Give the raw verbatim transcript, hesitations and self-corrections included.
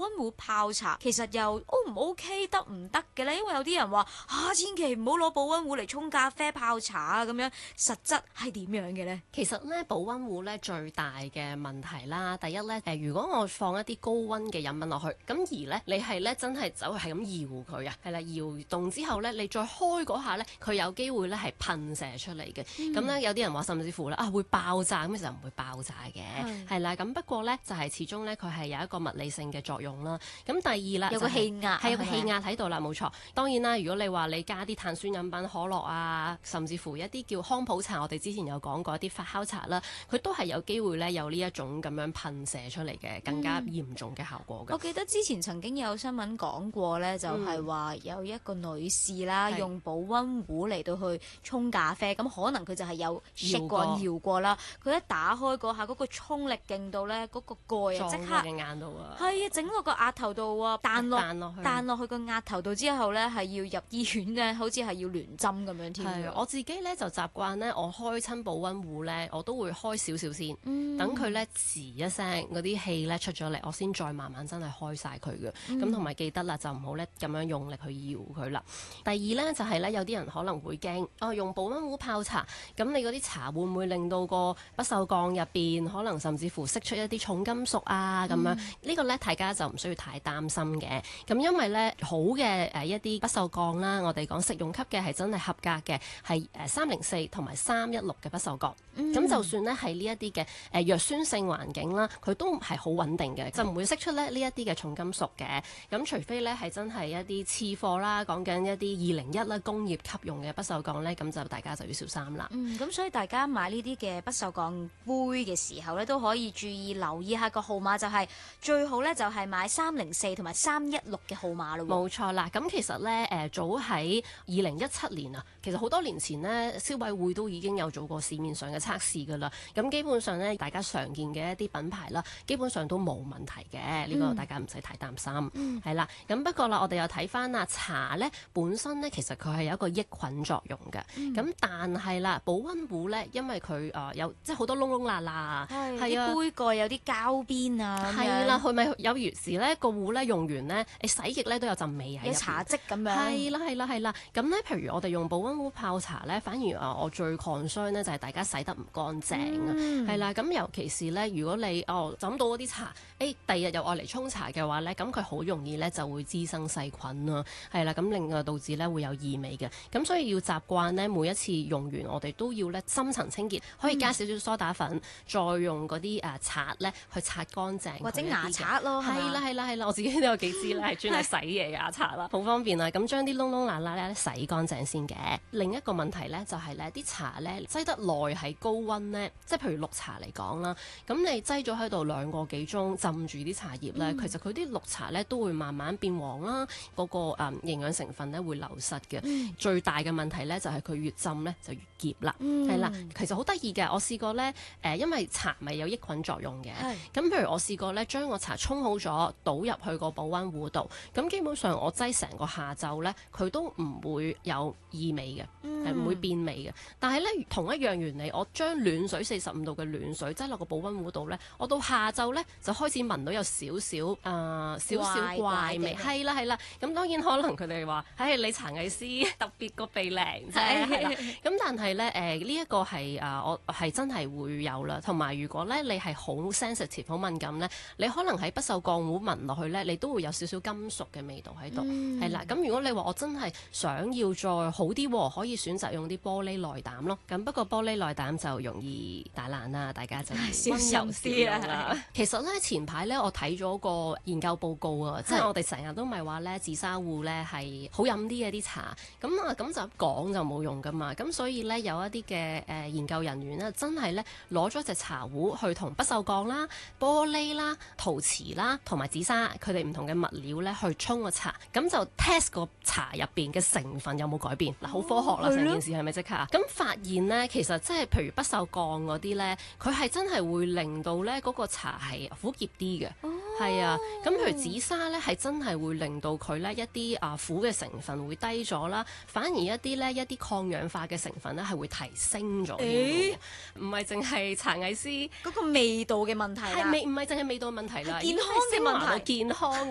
溫壺泡茶其實又 O 唔 OK 得唔得嘅咧？因為有啲人話啊，千祈唔好攞保溫壺嚟沖咖啡泡茶啊咁樣，實質係點樣嘅咧？ 其實咧保溫壺咧最大嘅問題啦，第一咧誒，如果我放一啲高溫嘅飲品落去，咁而咧你係咧真係走係咁搖佢啊，係啦，搖動之後咧，你再開嗰下咧，佢有機會咧係噴射出嚟嘅。咁咧、嗯、有啲人話甚至乎咧啊會爆炸，咁其實唔會爆炸嘅，係啦。咁不過咧就係、是、始終咧佢係有一個物理性嘅作用啦。咁第二啦， 有個氣壓係有個氣壓喺度啦，冇錯。當然啦，如果你話你加啲碳酸飲品、可樂啊，甚至乎一啲叫康普茶，我哋之前有講過一啲發酵茶啦，佢都係有機會咧有呢一種咁樣噴射出嚟嘅更加嚴重嘅效果嘅、嗯。 我記得之前曾經有新聞講過咧，就係話有一個女士啦，嗯、用保溫壺嚟到去沖咖啡，咁可能佢就係有 shake 過搖過啦。佢一打開嗰下，嗰、嗰個衝力勁到咧，嗰、嗰個蓋啊即刻嘅眼度啊， 係啊，整落個額頭度啊，彈落彈落去， 彈落去個額頭度之後咧，係要入醫院咧，好似係要聯針咁樣添。 我自己咧就習慣咧，我開親保溫壺咧，我都會開少少先，等佢咧吱一聲嗰啲氣咧出咗嚟，我先再慢慢真係開晒佢嘅。咁同埋記得啦，就唔好咧咁樣用力去搖佢啦。第二咧就係、是、咧，有啲人可能會驚哦，用保溫壺泡茶，咁你嗰啲茶會唔會令到個不鏽鋼入邊可能甚至乎釋出一啲重金屬啊咁、嗯、樣？這個、呢個咧大家就唔需要太擔心嘅。咁因為咧好嘅誒一啲不鏽鋼啦，我哋講食用級嘅係真係合格嘅，係誒三零四同埋三一六嘅不鏽鋼。咁、嗯、就算咧係呢一啲嘅誒弱酸性環境啦，佢都係好穩定嘅，就唔會釋出咧呢一啲嘅重金屬嘅。咁除非咧係真係一啲次貨啦，講緊一啲二零一啦工業級用嘅不鏽鋼咧，咁就大家就要小心啦。 嗯，咁所以大家買呢啲嘅不鏽鋼杯嘅時候咧，都可以注意留意下個號碼，就係、是、最好咧就係買三零四同埋三一六嘅號碼咯。 冇錯啦，咁其實咧誒早喺二零一七年啊，其實好多年前呢，消委會都已經有做過市面上嘅測試㗎啦。咁基本上咧，大家常見嘅一啲品牌啦，基本上都冇問題嘅。呢、嗯、個大家唔使太擔心。係、嗯、啦，咁不過啦，我哋又睇翻啊茶咧本身咧，其實佢係有一個抑菌作用嘅。咁、嗯、但係啦，保溫壺咧，因為佢誒、呃、有即係好多窿窿罅罅，係啊，杯蓋有啲膠邊啊， 係啦，佢咪有時咧個壺咧用完咧，你洗極咧都有陣味喺入邊， 有茶漬咁樣。 係啦係啦係啦，咁咧譬如我哋用保溫壺泡茶咧，反而啊我最 concern 咧就係大家洗得唔乾淨啊，係、嗯、啦，咁尤其是咧如果你哦飲到嗰啲茶，誒第二日又愛嚟沖茶嘅話咧，咁佢好容易咧就會滋生細菌啦，係啦，咁令到導致咧會有異味嘅，咁所以要習慣咧每一次用完我哋都要咧深層清潔，可以加少少梳打粉，嗯、再用嗰啲誒刷咧去擦乾淨， 或者牙刷咯， 係啦係啦係啦，我自己都有幾支咧係專係洗嘢嘅牙刷啦，好方便啊！咁將啲窿窿罅罅咧洗乾淨先嘅。另一個問題咧就係咧啲茶咧擠得耐喺高溫咧，即係譬如綠茶嚟講啦，咁你擠咗喺度兩個幾鐘浸住啲茶葉咧，嗯、其實佢啲綠茶咧都會慢慢變黃啦，嗰、嗰個誒、嗯、營養成分咧會流失嘅。嗯、最大嘅問題咧就係佢越浸咧就越澀啦，係、嗯、啦。其實好得意嘅，我試過咧誒、呃，因為茶咪有抑菌作用嘅，咁譬如我試過咧將個茶沖好咗，倒入去個保溫壺度，咁基本上我擠成個下晝咧，佢都唔會有異味嘅，係唔、嗯、會變味嘅。但係咧同一樣原理，我將暖水四十五度嘅暖水擠落個保溫壺度咧，我到下晝咧就開始聞到有少少誒少少怪味，係啦係啦。咁當然可能佢哋話，唉、哎，你茶藝師特別個鼻靈啫，係啦。咁但係咧誒呢一個係誒我係真係會有啦。同埋如果咧你係好 sensitive 好敏感咧，你可能喺不鏽鋼壺聞落去咧，你都會有少少金屬嘅味道喺度，係啦、嗯。咁如果你話我真係想要再好啲，可以選擇用啲玻璃內膽咯。咁不過玻璃內膽就容易打爛啦，大家就要溫柔啲啦。其實咧前排咧我睇咗個研究報告啊，即係我哋成日都咪話咧紫砂壺咧係好飲啲嘅啲茶，咁啊咁就講就冇用噶嘛。咁所以咧有一啲嘅誒研究人員咧真係咧攞咗隻茶壺去同不鏽鋼啦、玻璃啦、陶瓷啦同埋紫砂佢哋唔同嘅物料咧去沖個茶，咁就 test 個茶入邊嘅成分有冇改變嗱，好科學啦成件事係咪即刻啊？咁發現咧其實即係譬如不鏽鋼嗰啲咧，佢係真係會令到咧嗰個茶係苦澀啲嘅，係、哦、啊。咁譬如紫砂咧係真係會令到佢咧一啲啊苦嘅成分會低咗啦，反而一啲咧一啲抗氧化嘅成分咧係會提升咗嘅，唔係淨係茶藝師嗰個味道嘅問題啦， 係味唔係淨係味道嘅問題啦， 健康嘅問題， 健康